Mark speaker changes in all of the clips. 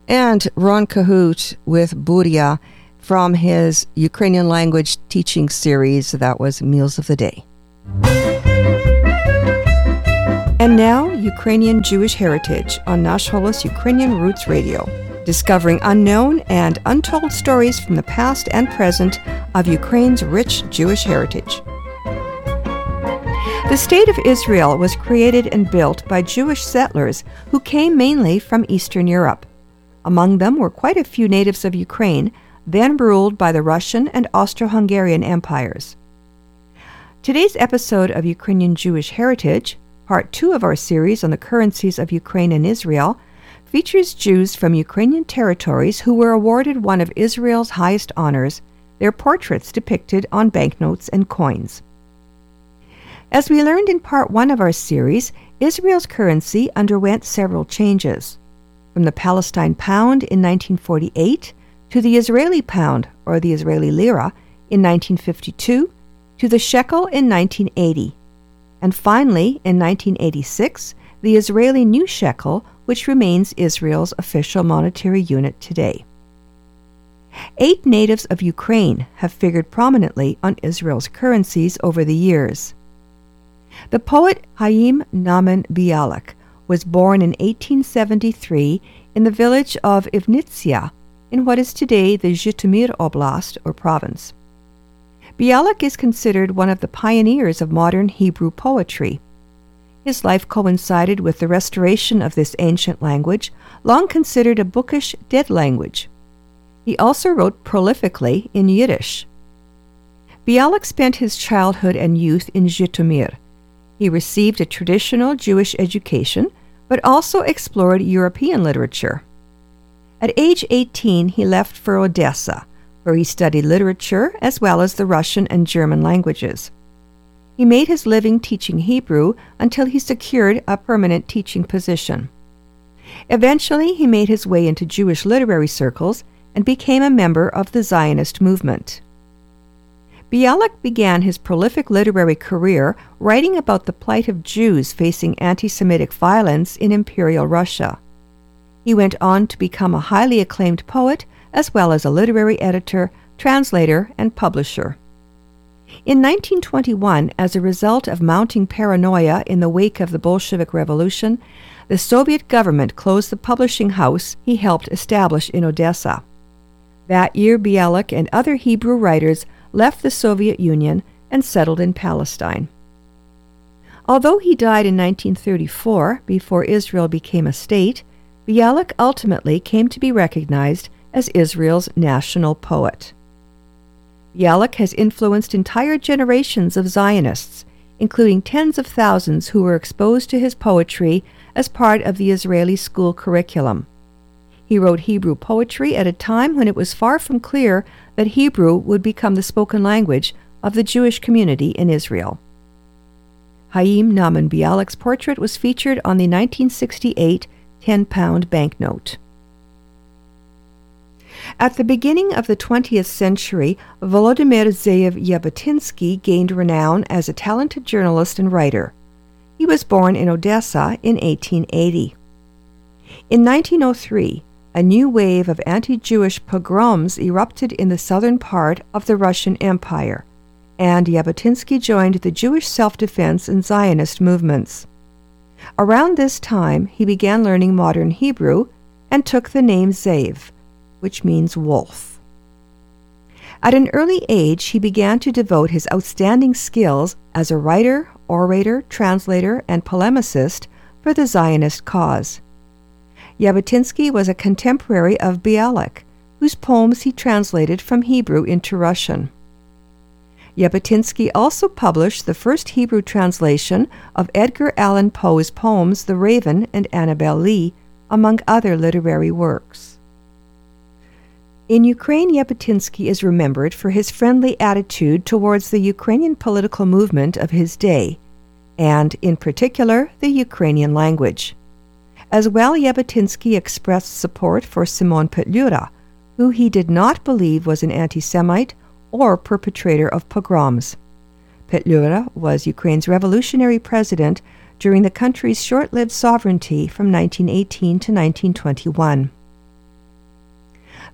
Speaker 1: And Ron Cahoot with Buria from his Ukrainian language teaching series. That was Meals of the Day. And now, Ukrainian Jewish Heritage on Nash Holos Ukrainian Roots Radio, discovering unknown and untold stories from the past and present of Ukraine's rich Jewish heritage. The State of Israel was created and built by Jewish settlers who came mainly from Eastern Europe. Among them were quite a few natives of Ukraine, then ruled by the Russian and Austro-Hungarian empires. Today's episode of Ukrainian Jewish Heritage, Part 2 of our series on the currencies of Ukraine and Israel, features Jews from Ukrainian territories who were awarded one of Israel's highest honors, their portraits depicted on banknotes and coins. As we learned in Part 1 of our series, Israel's currency underwent several changes, from the Palestine pound in 1948 to the Israeli pound, or the Israeli lira, in 1952, to the shekel in 1980, and finally, in 1986, the Israeli new shekel, which remains Israel's official monetary unit today. 8 natives of Ukraine have figured prominently on Israel's currencies over the years. The poet Haim Nahman Bialik was born in 1873 in the village of Ivnitsia, in what is today the Zhytomyr Oblast, or province. Bialik is considered one of the pioneers of modern Hebrew poetry. His life coincided with the restoration of this ancient language, long considered a bookish, dead language. He also wrote prolifically in Yiddish. Bialik spent his childhood and youth in Zhytomyr. He received a traditional Jewish education, but also explored European literature. At age 18, he left for Odessa, where he studied literature as well as the Russian and German languages. He made his living teaching Hebrew until he secured a permanent teaching position. Eventually, he made his way into Jewish literary circles and became a member of the Zionist movement. Bialik began his prolific literary career writing about the plight of Jews facing anti-Semitic violence in Imperial Russia. He went on to become a highly acclaimed poet, as well as a literary editor, translator, and publisher. In 1921, as a result of mounting paranoia in the wake of the Bolshevik Revolution, the Soviet government closed the publishing house he helped establish in Odessa. That year, Bialik and other Hebrew writers left the Soviet Union and settled in Palestine. Although he died in 1934, before Israel became a state, Bialik ultimately came to be recognized as Israel's national poet. Bialik has influenced entire generations of Zionists, including tens of thousands who were exposed to his poetry as part of the Israeli school curriculum. He wrote Hebrew poetry at a time when it was far from clear that Hebrew would become the spoken language of the Jewish community in Israel. Haim Nahman Bialik's portrait was featured on the 1968 10-pound banknote. At the beginning of the 20th century, Volodymyr Zeev Jabotinsky gained renown as a talented journalist and writer. He was born in Odessa in 1880. In 1903, a new wave of anti-Jewish pogroms erupted in the southern part of the Russian Empire, and Jabotinsky joined the Jewish self-defense and Zionist movements. Around this time, he began learning modern Hebrew and took the name Zeev, which means wolf. At an early age, he began to devote his outstanding skills as a writer, orator, translator, and polemicist for the Zionist cause. Jabotinsky was a contemporary of Bialik, whose poems he translated from Hebrew into Russian. Jabotinsky also published the first Hebrew translation of Edgar Allan Poe's poems The Raven and Annabel Lee, among other literary works. In Ukraine, Jabotinsky is remembered for his friendly attitude towards the Ukrainian political movement of his day, and, in particular, the Ukrainian language. As well, Jabotinsky expressed support for Simon Petlura, who he did not believe was an anti-Semite or perpetrator of pogroms. Petlura was Ukraine's revolutionary president during the country's short-lived sovereignty from 1918 to 1921.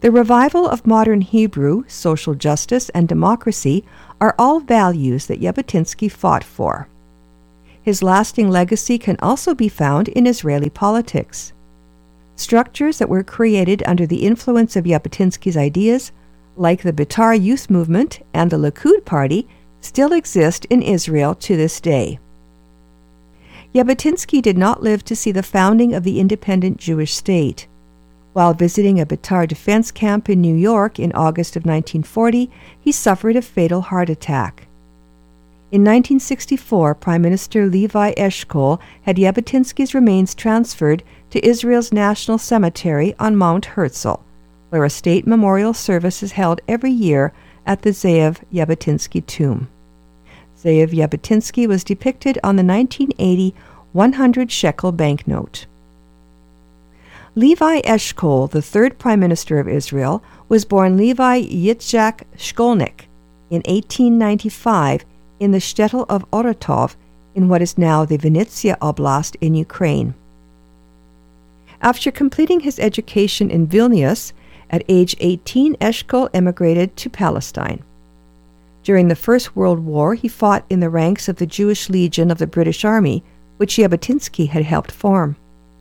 Speaker 1: The revival of modern Hebrew, social justice, and democracy are all values that Jabotinsky fought for. His lasting legacy can also be found in Israeli politics. Structures that were created under the influence of Jabotinsky's ideas, like the Beitar Youth Movement and the Likud Party, still exist in Israel to this day. Jabotinsky did not live to see the founding of the independent Jewish state. While visiting a Beitar defense camp in New York in August of 1940, he suffered a fatal heart attack. In 1964, Prime Minister Levi Eshkol had Jabotinsky's remains transferred to Israel's National Cemetery on Mount Herzl, where a state memorial service is held every year at the Ze'ev Jabotinsky tomb. Ze'ev Jabotinsky was depicted on the 1980 100-shekel banknote. Levi Eshkol, the third Prime Minister of Israel, was born Levi Yitzhak Shkolnik in 1895 in the shtetl of Oratov in what is now the Vinnytsia Oblast in Ukraine. After completing his education in Vilnius, at age 18 Eshkol emigrated to Palestine. During the First World War, he fought in the ranks of the Jewish Legion of the British Army, which Jabotinsky had helped form.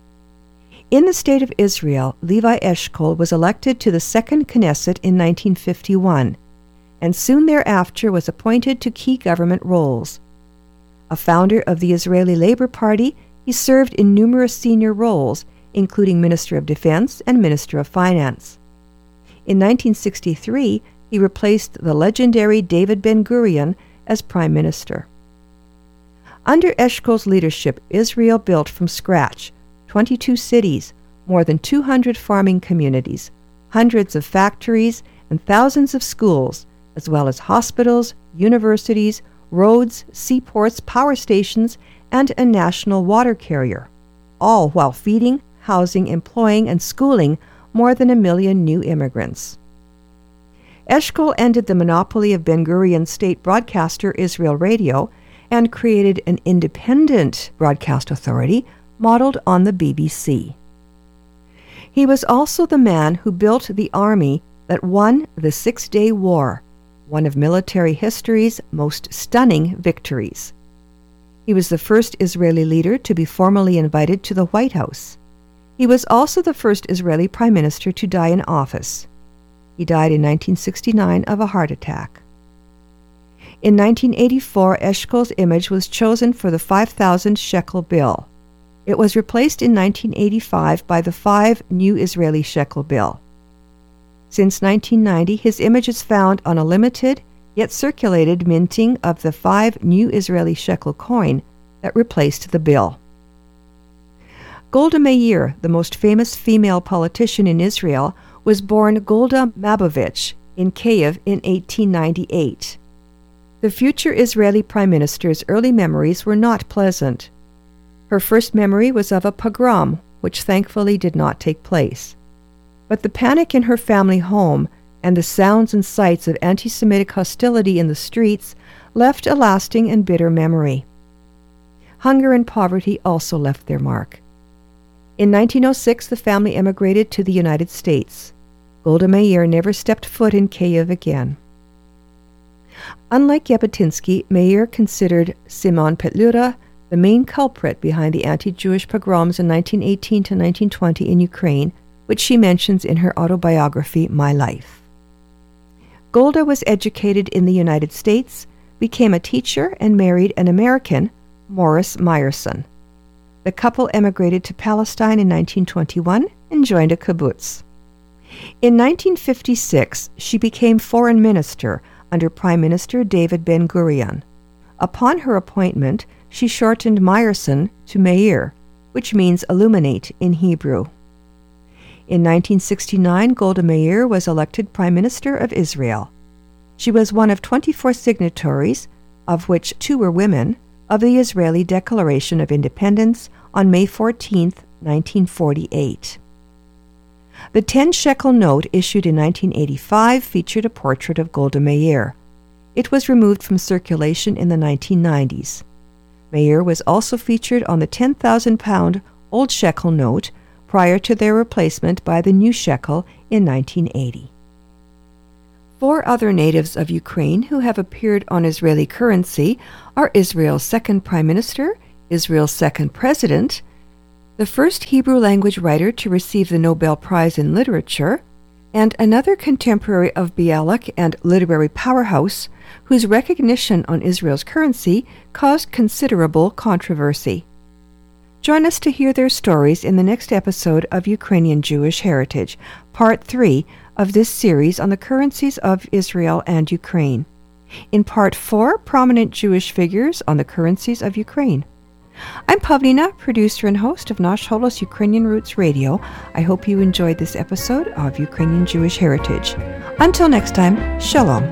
Speaker 1: In the State of Israel, Levi Eshkol was elected to the Second Knesset in 1951, and soon thereafter was appointed to key government roles. A founder of the Israeli Labor Party, he served in numerous senior roles, including Minister of Defense and Minister of Finance. In 1963, he replaced the legendary David Ben-Gurion as Prime Minister. Under Eshkol's leadership, Israel built from scratch 22 cities, more than 200 farming communities, hundreds of factories, and thousands of schools, as well as hospitals, universities, roads, seaports, power stations, and a national water carrier, all while feeding, housing, employing, and schooling more than 1 million new immigrants. Eshkol ended the monopoly of Ben-Gurion's state broadcaster Israel Radio and created an independent broadcast authority modeled on the BBC. He was also the man who built the army that won the Six-Day War, one of military history's most stunning victories. He was the first Israeli leader to be formally invited to the White House. He was also the first Israeli prime minister to die in office. He died in 1969 of a heart attack. In 1984, Eshkol's image was chosen for the 5,000 shekel bill. It was replaced in 1985 by the 5 new Israeli shekel bill. Since 1990, his image is found on a limited, yet circulated minting of the 5 new Israeli shekel coin that replaced the bill. Golda Meir, the most famous female politician in Israel, was born Golda Mabovich in Kyiv in 1898. The future Israeli prime minister's early memories were not pleasant. Her first memory was of a pogrom, which thankfully did not take place. But the panic in her family home and the sounds and sights of anti-Semitic hostility in the streets left a lasting and bitter memory. Hunger and poverty also left their mark. In 1906, the family emigrated to the United States. Golda Meir never stepped foot in Kyiv again. Unlike Jabotinsky, Meir considered Simon Petlura the main culprit behind the anti-Jewish pogroms in 1918 to 1920 in Ukraine, which she mentions in her autobiography, My Life. Golda was educated in the United States, became a teacher, and married an American, Morris Meyerson. The couple emigrated to Palestine in 1921 and joined a kibbutz. In 1956, she became foreign minister under Prime Minister David Ben-Gurion. Upon her appointment, she shortened Meyerson to Meir, which means illuminate in Hebrew. In 1969, Golda Meir was elected Prime Minister of Israel. She was one of 24 signatories, of which 2 were women, of the Israeli Declaration of Independence on May 14, 1948. The 10-shekel note issued in 1985 featured a portrait of Golda Meir. It was removed from circulation in the 1990s. Meir was also featured on the 10,000-pound old shekel note prior to their replacement by the new shekel in 1980. 4 other natives of Ukraine who have appeared on Israeli currency are Israel's second Prime Minister, Israel's second President, the first Hebrew language writer to receive the Nobel Prize in Literature, and another contemporary of Bialik and literary powerhouse whose recognition on Israel's currency caused considerable controversy. Join us to hear their stories in the next episode of Ukrainian Jewish Heritage, Part 3 of this series on the currencies of Israel and Ukraine. In Part 4, prominent Jewish figures on the currencies of Ukraine. I'm Pavlina, producer and host of Nash Holos Ukrainian Roots Radio. I hope you enjoyed this episode of Ukrainian Jewish Heritage. Until next time, Shalom.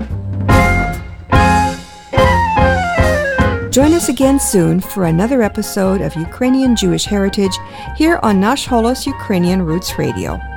Speaker 1: Join us again soon for another episode of Ukrainian Jewish Heritage here on Nash Holos Ukrainian Roots Radio.